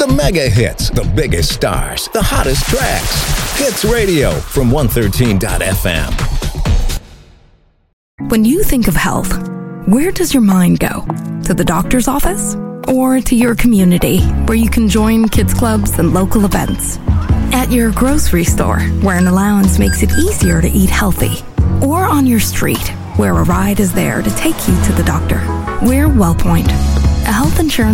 The mega hits, the biggest stars, the hottest tracks. Hits Radio from 113.fm. When you think of health, where does your mind go? To the doctor's office? Or to your community, where you can join kids clubs and local events? At your grocery store, where an allowance makes it easier to eat healthy? Or on your street, where a ride is there to take you to the doctor? We're WellPoint, a health insurance